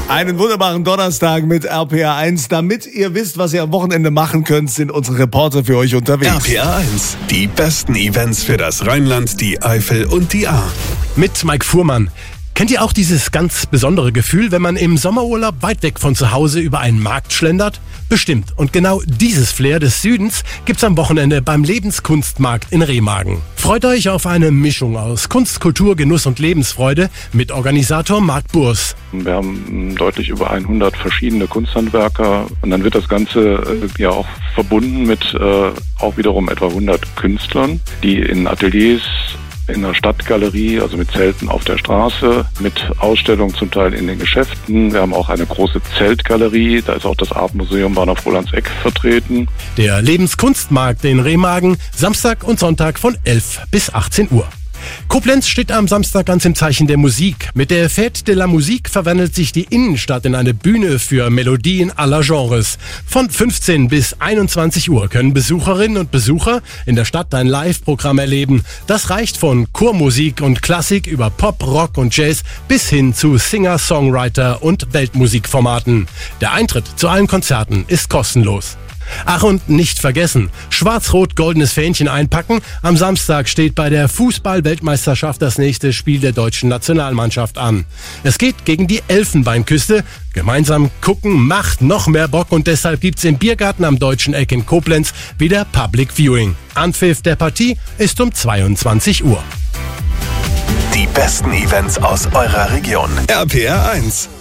Einen wunderbaren Donnerstag mit RPA 1. Damit ihr wisst, was ihr am Wochenende machen könnt, sind unsere Reporter für euch unterwegs. RPA 1, die besten Events für das Rheinland, die Eifel und die Ahr. Mit Mike Fuhrmann. Kennt ihr auch dieses ganz besondere Gefühl, wenn man im Sommerurlaub weit weg von zu Hause über einen Markt schlendert? Bestimmt. Und genau dieses Flair des Südens gibt's am Wochenende beim Lebenskunstmarkt in Remagen. Freut euch auf eine Mischung aus Kunst, Kultur, Genuss und Lebensfreude mit Organisator Marc Burs. Wir haben deutlich über 100 verschiedene Kunsthandwerker und dann wird das Ganze ja auch verbunden mit auch wiederum etwa 100 Künstlern, die in Ateliers, in der Stadtgalerie, also mit Zelten auf der Straße, mit Ausstellungen zum Teil in den Geschäften. Wir haben auch eine große Zeltgalerie, da ist auch das Artmuseum Bahnhof Rolandseck vertreten. Der Lebenskunstmarkt in Remagen, Samstag und Sonntag von 11 bis 18 Uhr. Koblenz steht am Samstag ganz im Zeichen der Musik. Mit der Fête de la Musique verwandelt sich die Innenstadt in eine Bühne für Melodien aller Genres. Von 15 bis 21 Uhr können Besucherinnen und Besucher in der Stadt ein Live-Programm erleben. Das reicht von Chormusik und Klassik über Pop, Rock und Jazz bis hin zu Singer, Songwriter und Weltmusikformaten. Der Eintritt zu allen Konzerten ist kostenlos. Ach, und nicht vergessen, schwarz-rot-goldenes Fähnchen einpacken. Am Samstag steht bei der Fußball-Weltmeisterschaft das nächste Spiel der deutschen Nationalmannschaft an. Es geht gegen die Elfenbeinküste. Gemeinsam gucken macht noch mehr Bock und deshalb gibt's im Biergarten am Deutschen Eck in Koblenz wieder Public Viewing. Anpfiff der Partie ist um 22 Uhr. Die besten Events aus eurer Region. RPA 1.